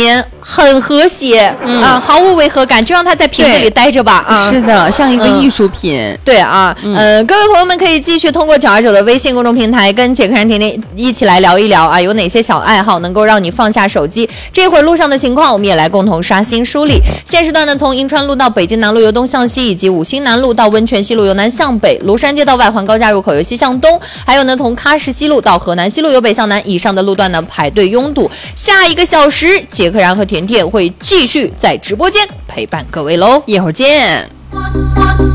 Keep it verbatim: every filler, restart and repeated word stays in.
面很和谐、嗯、啊，毫无违和感，就让它在瓶子里待着吧啊！ 是的，像一个艺术品。嗯、 对啊，嗯、呃，各位朋友们可以继续通过九二九的微信公众平台跟杰克山甜甜一起来聊一聊啊，有哪些小爱好能够让你放下手机？这会儿路上的情况，我们也来共同刷新梳理。现时段呢，从银川路到北京南路由东向西，以及五星南路到温泉西路由南向北，庐山街到外环高架入口由西向东，还有呢，从喀什西路到河南西路由北向南，以上的路段呢排队拥堵。下一个小时，杰克然和甜甜会继续在直播间陪伴各位喽， 一会儿见。